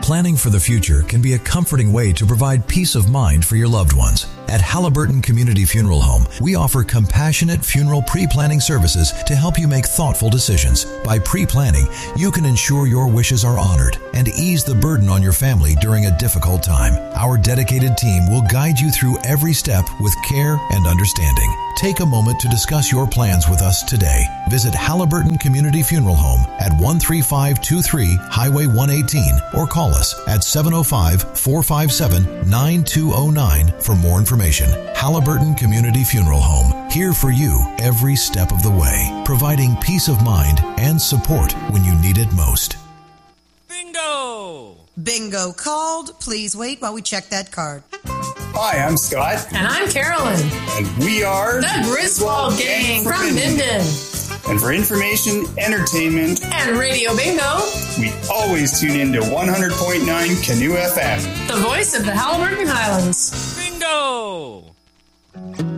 Planning for the future can be a comforting way to provide peace of mind for your loved ones. At Halliburton Community Funeral Home, we offer compassionate funeral pre-planning services to help you make thoughtful decisions. By pre-planning, you can ensure your wishes are honored and ease the burden on your family during a difficult time. Our dedicated team will guide you through every step with care and understanding. Take a moment to discuss your plans with us today. Visit Halliburton Community Funeral Home at 13523 Highway 118 or call us at 705-457-9209 for more information. Halliburton Community Funeral Home, here for you every step of the way, providing peace of mind and support when you need it most. Bingo! Bingo called. Please wait while we check that card. Hi, I'm Scott. And I'm Carolyn. And we are the Griswold Gang from Minden. And for information, entertainment, and Radio Bingo, we always tune in to 100.9 Canoe FM. The voice of the Halliburton Highlands. Bingo!